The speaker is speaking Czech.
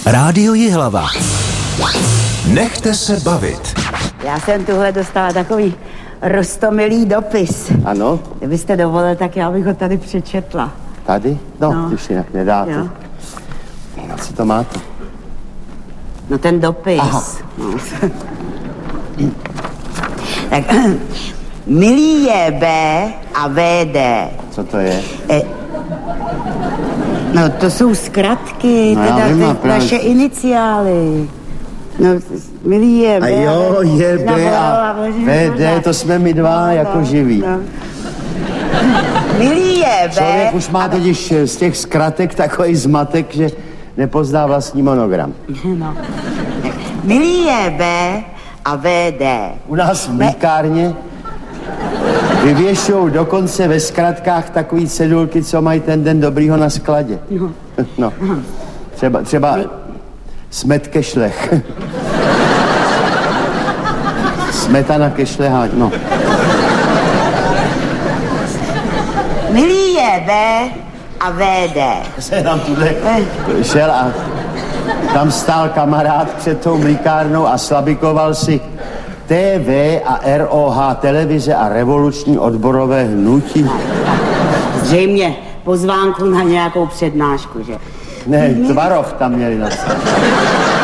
Rádio Jihlava. Nechte se bavit. Já jsem tuhle dostala takový roztomilý dopis. Ano? Kdybyste dovolil, tak já bych ho tady přečetla. Tady? No. Když jinak nedáte. Jo. Co to máte? No ten dopis. Aha. No. Tak, milí je B a VD. Co to je? No to jsou zkratky, No, já teda vím, ty naše iniciály. No, milí je B. A jo, je B a VD, to jsme my dva jako živí. No. Milí je B. Člověk už má totiž z těch zkratek takový zmatek, že nepozná vlastní monogram. No. Milí je B a VD. U nás v mlýkárně vyvěšou dokonce ve zkratkách takový cedulky, co mají ten den dobrýho na skladě. No. Třeba smet kešlech. Smetana kešlehá, no. Milí je B a VD. Se nám tuhle šel a tam stál kamarád před tou mlýkárnou a slabikoval si TV a ROH, televize a revoluční odborové hnutí. Zřejmě pozvánku na nějakou přednášku, že? Ne, tvaroh tam měli napsat.